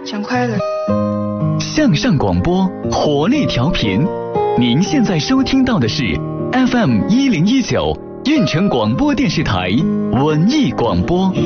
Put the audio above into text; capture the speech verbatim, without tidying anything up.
讲快了。 向上广播，活力调频。您现在收听到的是 F M 一零一九运城广播电视台文艺广播。